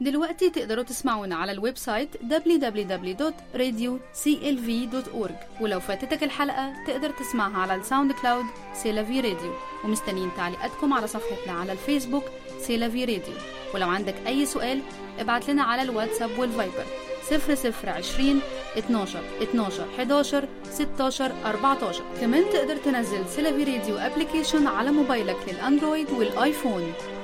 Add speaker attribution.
Speaker 1: دلوقتي تقدروا تسمعونا على الويب سايت www.radioclv.org، ولو فاتتك الحلقة تقدر تسمعها على الساوند كلاود سيلافي راديو. ومستنيين تعليقاتكم على صفحتنا على الفيسبوك سيلافي راديو. ولو عندك أي سؤال ابعت لنا على الواتساب والفايبر 0020 12 12 11 16 14. كمان تقدر تنزل سيلافي راديو ابليكيشن على موبايلك للأندرويد والآيفون.